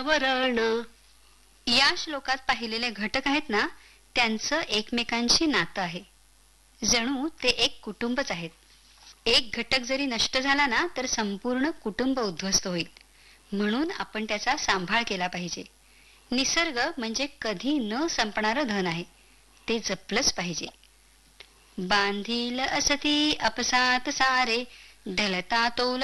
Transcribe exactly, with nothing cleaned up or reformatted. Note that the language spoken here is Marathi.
आवरण. या श्लोकात पाहिलेले घटक आहेत ना, त्यांचं एकमेकांशी नातं आहे. जणू ते एक कुटुंबच आहेत. एक घटक जरी नष्ट झाला ना, तर संपूर्ण कुटुंब उद्ध्वस्त होईल. म्हणून आपण त्याचा सांभाळ केला पाहिजे. निसर्ग म्हणजे कधी न संपणारं धन आहे. ते जपलंच पाहिजे. बांधील असती आपसात सारे, ढलता तो